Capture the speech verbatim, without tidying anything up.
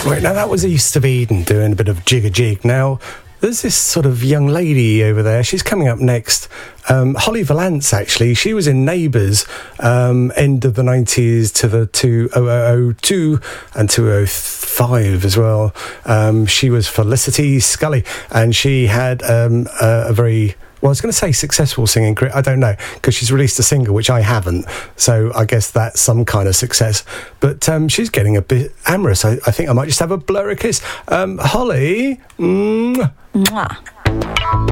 Right, now that was East of Eden doing a bit of jig-a-jig. Now, there's this sort of young lady over there. She's coming up next. Um, Holly Valance, actually. She was in Neighbours, um, end of the nineties to the two thousand two and two thousand five as well. Um, she was Felicity Scully, and she had um, a, a very... Well, I was going to say successful singing career. I don't know, because she's released a single, which I haven't. So I guess that's some kind of success. But um, she's getting a bit amorous. I, I think I might just have a blur a kiss. Um, Holly. Mm. Mwah.